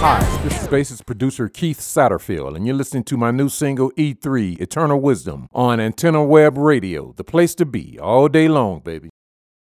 Hi, this is bassist producer Keith Satterfield, and you're listening to my new single E3, Eternal Wisdom, on Antenna Web Radio, the place to be all day long, baby.